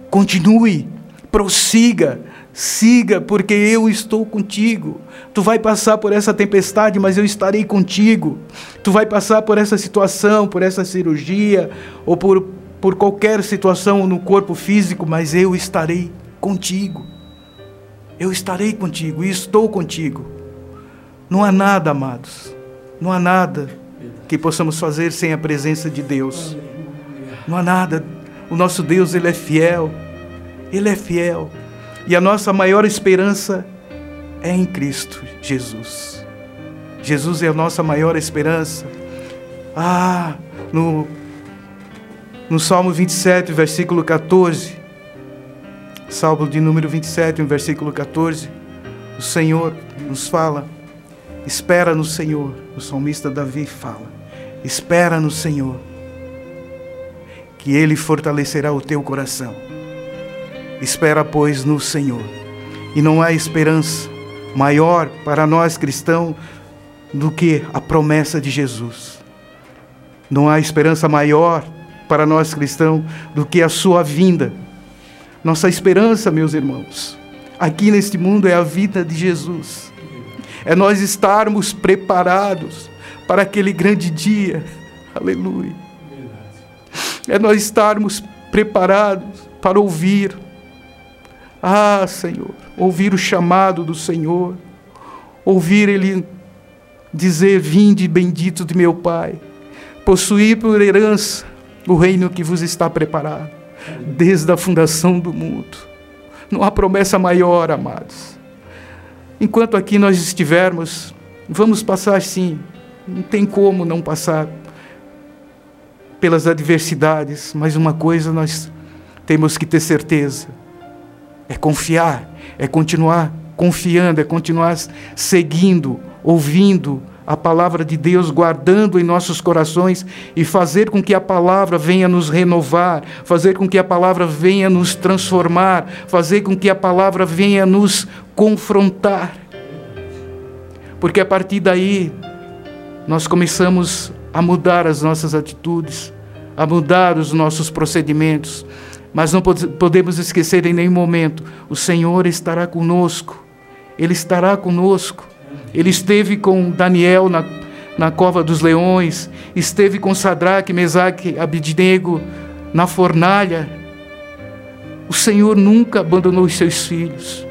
Continue, prossiga, siga, porque eu estou contigo. Tu vai passar por essa tempestade, mas eu estarei contigo. Tu vai passar por essa situação, por essa cirurgia, ou por qualquer situação no corpo físico, mas eu estarei contigo. Eu estarei contigo e estou contigo. Não há nada, amados, não há nada que possamos fazer sem a presença de Deus. Não há nada. O nosso Deus, Ele é fiel. Ele é fiel. E a nossa maior esperança é em Cristo Jesus. Jesus é a nossa maior esperança. No Salmo 27, versículo 14, Salmo de número 27, versículo 14, o Senhor nos fala, espera no Senhor. O salmista Davi fala, espera no Senhor, que Ele fortalecerá o teu coração. Espera, pois, no Senhor. E não há esperança maior para nós cristãos do que a promessa de Jesus. Não há esperança maior para nós cristãos do que a sua vinda. Nossa esperança, meus irmãos, aqui neste mundo é a vida de Jesus. É nós estarmos preparados para aquele grande dia. Aleluia. É nós estarmos preparados para ouvir. Senhor, ouvir o chamado do Senhor, ouvir Ele dizer, vinde bendito de meu Pai, possuir por herança o reino que vos está preparado, desde a fundação do mundo. Não há promessa maior, amados. Enquanto aqui nós estivermos, vamos passar sim, não tem como não passar pelas adversidades, mas uma coisa nós temos que ter certeza, é confiar, é continuar confiando, é continuar seguindo, ouvindo a palavra de Deus, guardando em nossos corações e fazer com que a palavra venha nos renovar, fazer com que a palavra venha nos transformar, fazer com que a palavra venha nos confrontar. Porque a partir daí nós começamos a mudar as nossas atitudes, a mudar os nossos procedimentos. Mas não podemos esquecer em nenhum momento, o Senhor estará conosco. Ele estará conosco. Ele esteve com Daniel na cova dos leões, esteve com Sadraque, Mesaque, Abednego na fornalha. O Senhor nunca abandonou os seus filhos.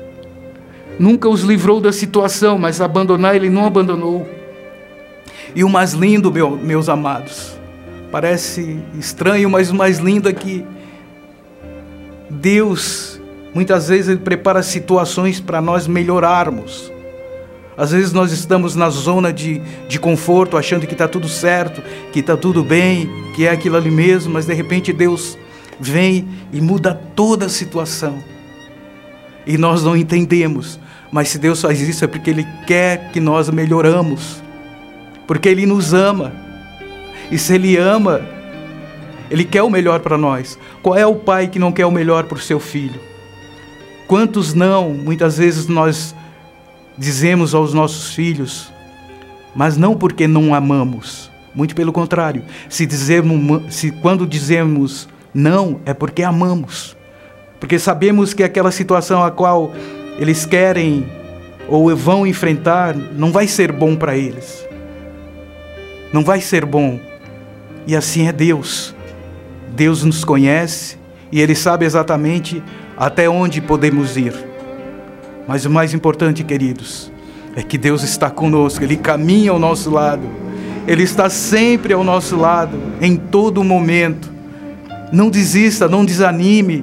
Nunca os livrou da situação, mas abandonar Ele não abandonou. E o mais lindo, meus amados, parece estranho, mas o mais lindo é que Deus, muitas vezes, Ele prepara situações para nós melhorarmos. Às vezes nós estamos na zona de conforto, achando que está tudo certo, que está tudo bem, que é aquilo ali mesmo, mas de repente Deus vem e muda toda a situação. E nós não entendemos, mas se Deus faz isso é porque Ele quer que nós melhoramos, porque Ele nos ama. E se Ele ama, Ele quer o melhor para nós. Qual é o pai que não quer o melhor para o seu filho? Quantos não, muitas vezes nós dizemos aos nossos filhos, mas não porque não amamos, muito pelo contrário, quando dizemos não, é porque amamos, porque sabemos que aquela situação a qual eles querem ou vão enfrentar, não vai ser bom para eles, não vai ser bom. E assim é Deus. Deus nos conhece e Ele sabe exatamente até onde podemos ir. Mas o mais importante, queridos, é que Deus está conosco, Ele caminha ao nosso lado, Ele está sempre ao nosso lado, em todo momento. Não desista, não desanime.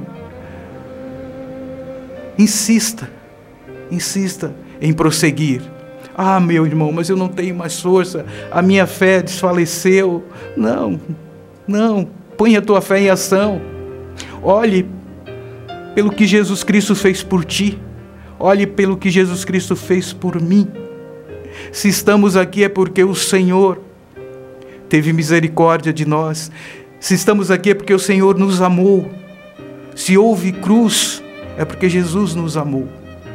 Insista em prosseguir. Meu irmão, mas eu não tenho mais força, a minha fé desfaleceu. Não, põe a tua fé em ação. Olhe pelo que Jesus Cristo fez por ti. Olhe pelo que Jesus Cristo fez por mim. Se estamos aqui é porque o Senhor teve misericórdia de nós. Se estamos aqui é porque o Senhor nos amou. Se houve cruz, é porque Jesus nos amou.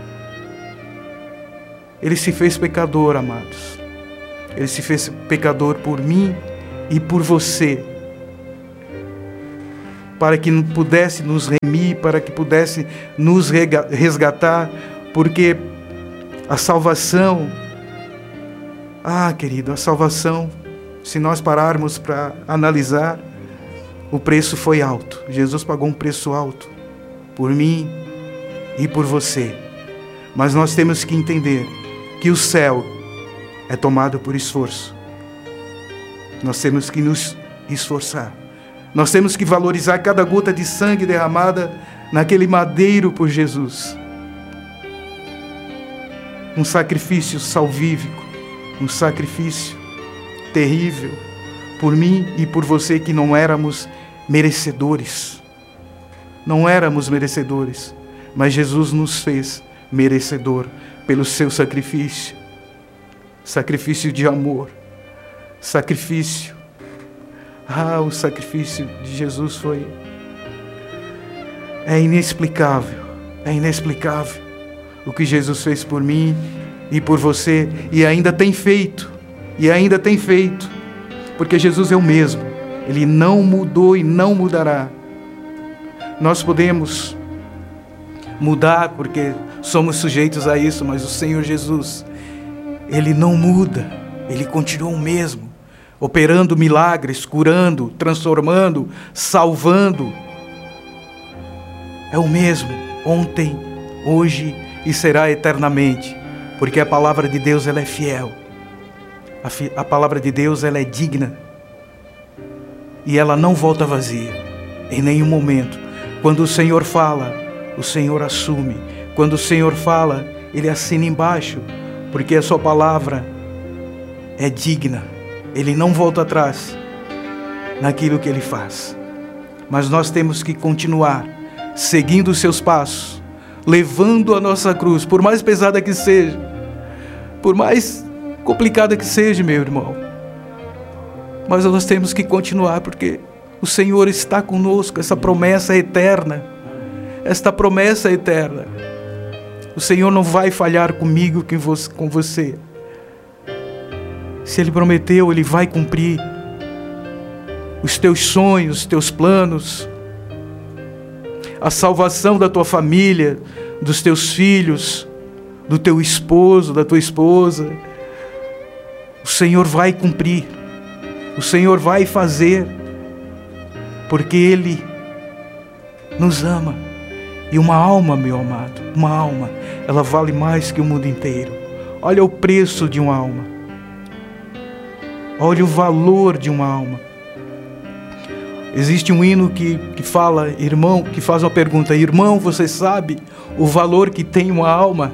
Ele se fez pecador, amados. Ele se fez pecador por mim e por você. para que pudesse nos remir, para que pudesse nos resgatar, porque a salvação, querido, a salvação, se nós pararmos para analisar, o preço foi alto. Jesus pagou um preço alto por mim e por você. Mas nós temos que entender que o céu é tomado por esforço. Nós temos que nos esforçar. Nós temos que valorizar cada gota de sangue derramada naquele madeiro por Jesus. Um sacrifício salvífico, um sacrifício terrível por mim e por você, que não éramos merecedores. Não éramos merecedores, mas Jesus nos fez merecedor pelo seu sacrifício. Sacrifício de amor. Sacrifício. O sacrifício de Jesus é inexplicável. É inexplicável o que Jesus fez por mim e por você, e ainda tem feito. E ainda tem feito. Porque Jesus é o mesmo. Ele não mudou e não mudará. Nós podemos mudar porque somos sujeitos a isso, mas o Senhor Jesus, Ele não muda. Ele continua o mesmo, operando milagres, curando, transformando, salvando. É o mesmo, ontem, hoje e será eternamente, porque a palavra de Deus, ela é fiel. A palavra de Deus, ela é digna e ela não volta vazia em nenhum momento. Quando o Senhor fala, o Senhor assume. Quando o Senhor fala, Ele assina embaixo, porque a sua palavra é digna. Ele não volta atrás naquilo que Ele faz. Mas nós temos que continuar seguindo os seus passos, levando a nossa cruz, por mais pesada que seja, por mais complicada que seja, meu irmão. Mas nós temos que continuar, porque o Senhor está conosco. Essa promessa é eterna. Esta promessa é eterna. O Senhor não vai falhar comigo, com você. Se Ele prometeu, Ele vai cumprir. Os teus sonhos, os teus planos, a salvação da tua família, dos teus filhos, do teu esposo, da tua esposa, o Senhor vai cumprir. O Senhor vai fazer, porque Ele nos ama. E uma alma, meu amado, uma alma, ela vale mais que o mundo inteiro. Olha o preço de uma alma. Olha o valor de uma alma. Existe um hino que fala, irmão, que faz uma pergunta: irmão, você sabe o valor que tem uma alma?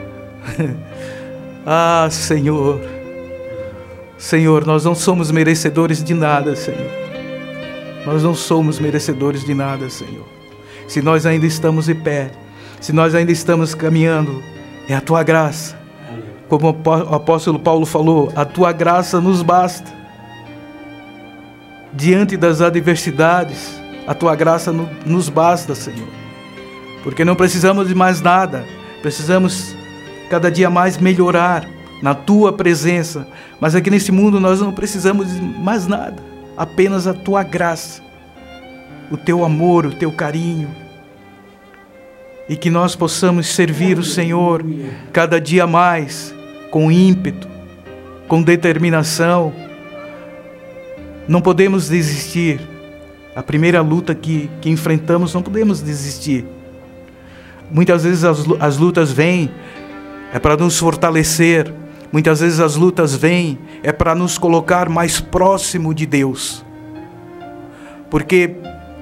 Senhor, Senhor, nós não somos merecedores de nada, Senhor. Nós não somos merecedores de nada, Senhor. Se nós ainda estamos em pé, se nós ainda estamos caminhando, é a Tua graça. Como o apóstolo Paulo falou, a Tua graça nos basta. Diante das adversidades, a Tua graça nos basta, Senhor. Porque não precisamos de mais nada. Precisamos cada dia mais melhorar na Tua presença. Mas aqui nesse mundo nós não precisamos de mais nada. Apenas a Tua graça, o Teu amor, o Teu carinho. E que nós possamos servir o Senhor cada dia mais, com ímpeto, com determinação. Não podemos desistir. A primeira luta que enfrentamos, não podemos desistir. Muitas vezes as lutas vêm, é para nos fortalecer. Muitas vezes as lutas vêm, é para nos colocar mais próximo de Deus. Porque,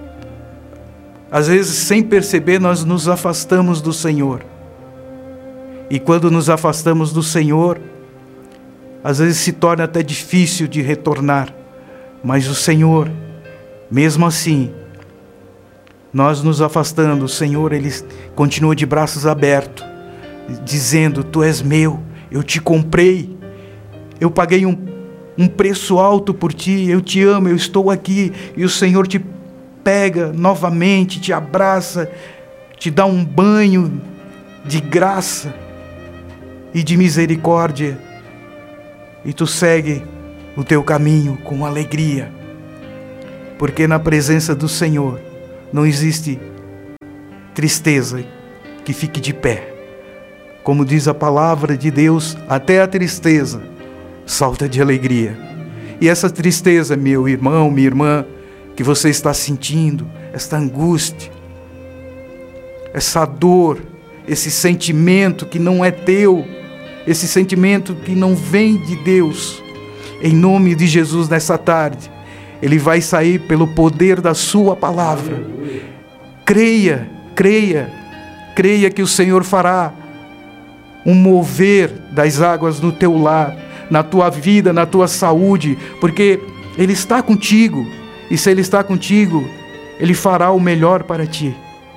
às vezes, sem perceber, nós nos afastamos do Senhor. E quando nos afastamos do Senhor, às vezes se torna até difícil de retornar. Mas o Senhor, mesmo assim, nós nos afastando, o Senhor, Ele continua de braços abertos, dizendo: Tu és meu, eu te comprei, eu paguei um preço alto por ti, eu te amo, eu estou aqui. E o Senhor te pega novamente, te abraça, te dá um banho de graça e de misericórdia, e tu segue o teu caminho com alegria, porque na presença do Senhor não existe tristeza que fique de pé. Como diz a palavra de Deus, até a tristeza salta de alegria. E essa tristeza, meu irmão, minha irmã, que você está sentindo, esta angústia, essa dor, esse sentimento que não é teu, esse sentimento que não vem de Deus, em nome de Jesus, nessa tarde, ele vai sair pelo poder da sua palavra. Creia, creia, creia que o Senhor fará um mover das águas no teu lar, na tua vida, na tua saúde, porque Ele está contigo, e se Ele está contigo, Ele fará o melhor para ti.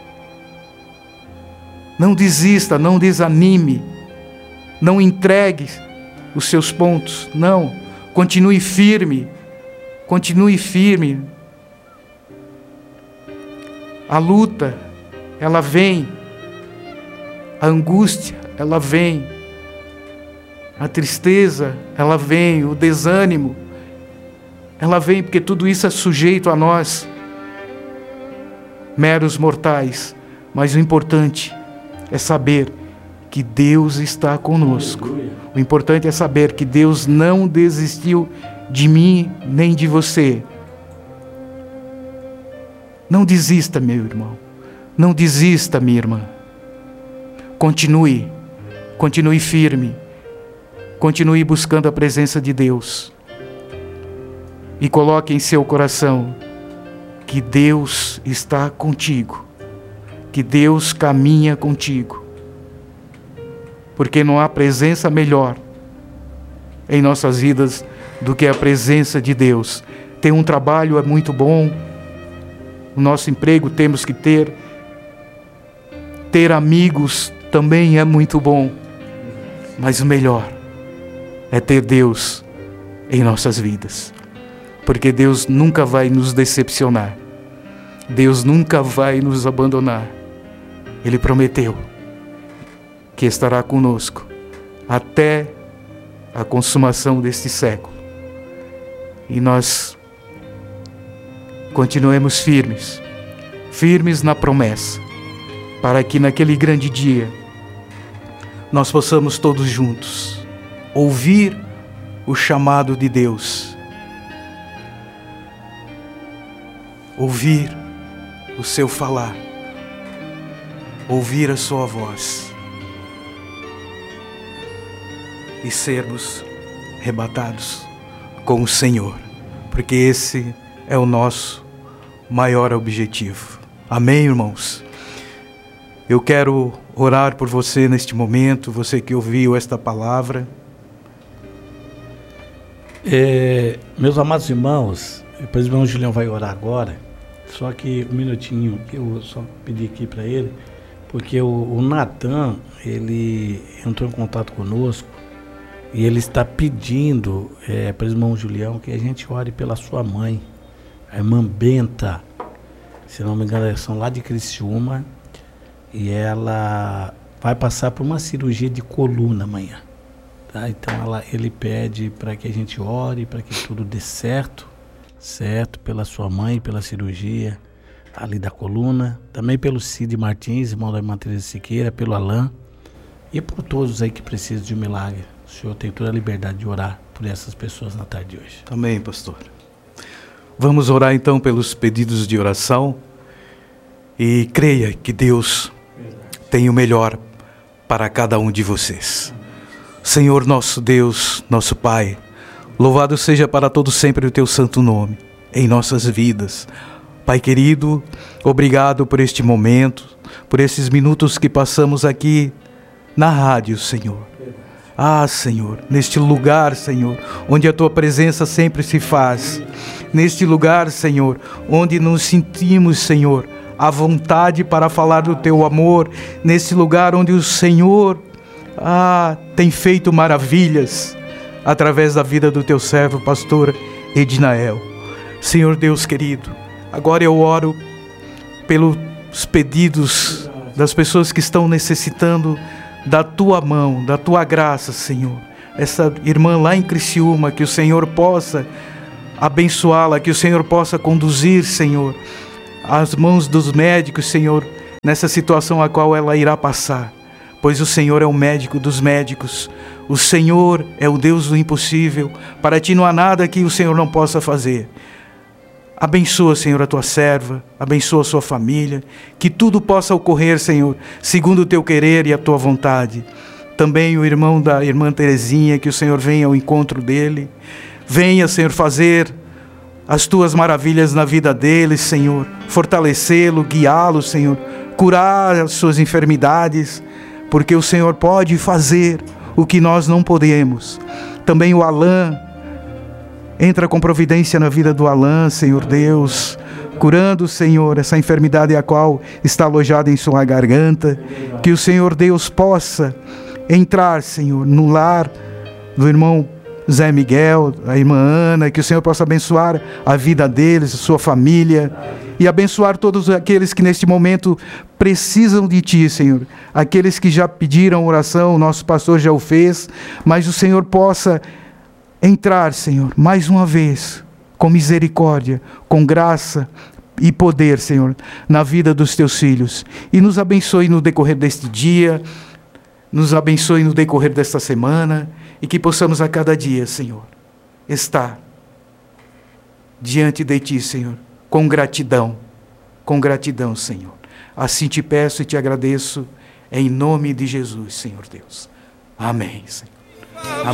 Não desista, não desanime, não entregue os seus pontos, não, continue firme, continue firme. A luta, ela vem, a angústia, ela vem, a tristeza, ela vem, o desânimo, ela vem, porque tudo isso é sujeito a nós, meros mortais, mas o importante é saber que Deus está conosco. O importante é saber que Deus não desistiu de mim nem de você. Não desista, meu irmão. Não desista, minha irmã. Continue firme. Continue buscando a presença de Deus. E coloque em seu coração que Deus está contigo. Que Deus caminha contigo. Porque não há presença melhor em nossas vidas do que a presença de Deus. Ter um trabalho é muito bom. O nosso emprego temos que ter. Ter amigos também é muito bom. Mas o melhor é ter Deus em nossas vidas. Porque Deus nunca vai nos decepcionar. Deus nunca vai nos abandonar. Ele prometeu que estará conosco até a consumação deste século. E nós continuemos firmes na promessa, para que naquele grande dia nós possamos todos juntos ouvir o chamado de Deus, ouvir o seu falar, ouvir a sua voz e sermos arrebatados com o Senhor, porque esse é o nosso maior objetivo. Amém, irmãos? Eu quero orar por você neste momento, você que ouviu esta palavra. Meus amados irmãos, depois o irmão Julião vai orar agora, só que um minutinho, que eu só pedi aqui para ele, porque o Natan, ele entrou em contato conosco e ele está pedindo para o irmão Julião que a gente ore pela sua mãe, a irmã Benta, se não me engano, eles são lá de Criciúma, e ela vai passar por uma cirurgia de coluna amanhã, tá? Então ele pede para que a gente ore, para que tudo dê certo, pela sua mãe, pela cirurgia ali da coluna, também pelo Cid Martins, irmão da irmã Teresa Siqueira, pelo Alain, e por todos aí que precisam de um milagre. O senhor tem toda a liberdade de orar por essas pessoas na tarde de hoje. Amém, pastor. Vamos orar então pelos pedidos de oração e creia que Deus tem o melhor para cada um de vocês. Senhor nosso Deus, nosso Pai, louvado seja para todo sempre o teu santo nome em nossas vidas. Pai querido, obrigado por este momento, por esses minutos que passamos aqui na rádio, Senhor. Ah, Senhor, neste lugar, Senhor, onde a Tua presença sempre se faz. Neste lugar, Senhor, onde nos sentimos, Senhor, à vontade para falar do Teu amor. Neste lugar onde o Senhor, tem feito maravilhas através da vida do Teu servo, pastor Edinael. Senhor Deus querido, agora eu oro pelos pedidos das pessoas que estão necessitando da Tua mão, da Tua graça, Senhor. Essa irmã lá em Criciúma, que o Senhor possa abençoá-la, que o Senhor possa conduzir, Senhor, às mãos dos médicos, Senhor, nessa situação a qual ela irá passar, pois o Senhor é o médico dos médicos. O Senhor é o Deus do impossível. Para ti não há nada que o Senhor não possa fazer. Abençoa, Senhor, a tua serva, abençoa a sua família, que tudo possa ocorrer, Senhor, segundo o teu querer e a tua vontade. Também o irmão da irmã Terezinha, que o Senhor venha ao encontro dele. Venha, Senhor, fazer as tuas maravilhas na vida dele, Senhor. Fortalecê-lo, guiá-lo, Senhor. Curar as suas enfermidades, porque o Senhor pode fazer o que nós não podemos. Também o Alain, entra com providência na vida do Alain, Senhor Deus, curando, Senhor, essa enfermidade a qual está alojada em sua garganta. Que o Senhor Deus possa entrar, Senhor, no lar do irmão Zé Miguel, a irmã Ana, que o Senhor possa abençoar a vida deles, a sua família, e abençoar todos aqueles que neste momento precisam de Ti, Senhor. Aqueles que já pediram oração, o nosso pastor já o fez, mas o Senhor possa entrar, Senhor, mais uma vez, com misericórdia, com graça e poder, Senhor, na vida dos Teus filhos. E nos abençoe no decorrer deste dia, nos abençoe no decorrer desta semana, e que possamos a cada dia, Senhor, estar diante de Ti, Senhor, com gratidão, Senhor. Assim te peço e te agradeço, em nome de Jesus, Senhor Deus. Amém, Senhor. Amém.